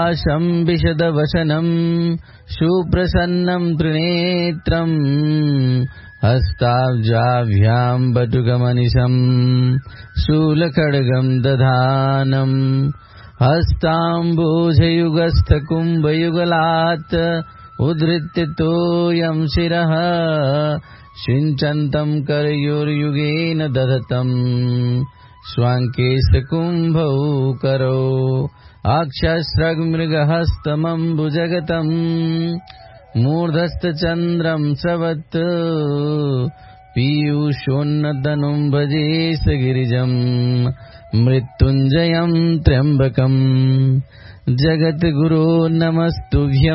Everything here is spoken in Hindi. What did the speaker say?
शम्बिशदवसनं सुप्रसन्नं त्रिनेत्रम् हस्ताब्जाभ्यां बटुकमनिशं शूलखड्गं दधानम् हस्ताम्बुजयुगस्थकुम्भयुगलात् उद्धृत्य तोयं शिरः सिञ्चन्तं करयोर्युगेन दधतं स्वाङ्केशकुम्भौ करौ अक्षस्रग्मृगहस्तमम्बुजगतम् मूर्धस्थचन्द्रं सवत् पीयूषोन्नतनुं भजेश गिरिजम् मृत्युञ्जयं त्र्यम्बकम् जगद्गुरो नमस्तुभ्यम्।